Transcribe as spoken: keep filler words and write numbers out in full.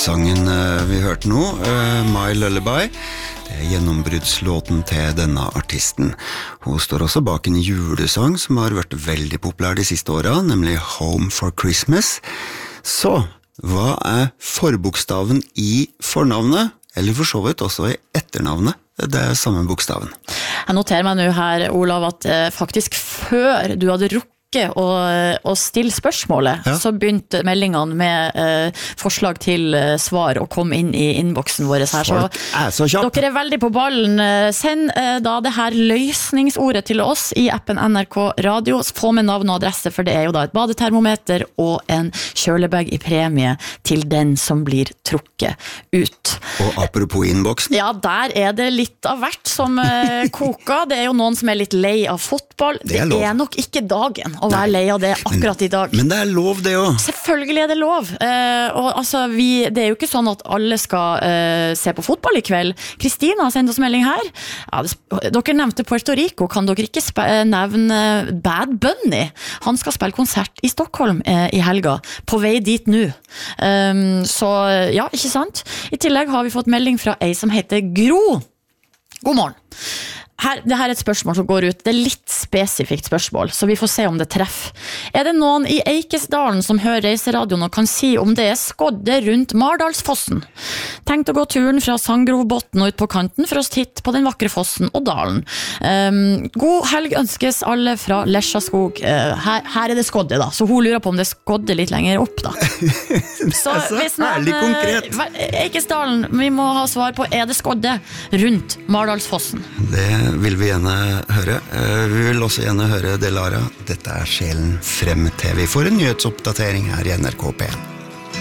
sangen vi hørte nå, My Lullaby. Det er gjennombruddslåten til denne artisten. Hun står også bak en julesang som har vært veldig populær de siste årene, nemlig Home for Christmas. Så, hva er forbokstaven i fornavnet, eller for så vidt også i etternavnet? Det er samme bokstaven. Jeg noterer meg nå her, Olav, at eh, faktisk før du hadde rukket å, å stille spørsmålet, ja. Så begynte meldingene med eh, forslag til eh, svar og kom inn i innboksen vår her. Så, er så kjapp. Dere er veldig på ballen. Send eh, da det her løsningsordet til oss i appen N R K Radio. Få med navn og adresse, for det er jo da et badetermometer og en kjølebag i premie til den som blir trukket ut. Og apropos innboksen. Ja, der er det litt av hvert som eh, koker. Det er jo noen som er litt lei av fotball. Det er, det er nok ikke dagen å være lei av det akkurat i dag. Men det er lov det også. Selvfølgelig er det lov. Eh, og altså, vi, det er jo ikke sånn at alle skal eh, se på fotball i kveld. Kristina har sendt oss melding her. Ja, det, dere nevnte Puerto Rico. Kan dere ikke spe, nevne Bad Bunny? Han skal spille konsert i Stockholm eh, i helga. På vei dit nå. Um, så ja, ikke sant? I tillegg har vi fått melding fra ei som heter Gro. God morgen. Her, det her er et spørsmål som går ut. Det er litt spesifikt spørsmål, så vi får se om det treffer. Er det noen i Eikesdalen som hører Reiseradioen og kan si om det er skodde rundt Mardalsfossen? Tenkt å gå turen fra Sangrovbotn og ut på kanten for å titte på den vakre fossen og dalen. Um, god helg ønskes alle fra Lesjaskog. Uh, her, her er det skodde da, så hun lurer på om det er skodde litt lenger opp da. Så hvis noen, herlig konkret. Eikesdalen, vi må ha svar på, er det skodde rundt Mardalsfossen? Det vil vi gjerne høre. Vi vil også gjerne høre Delara. Dette er Sjelen frem til vi får en nyhetsoppdatering her i N R K P en.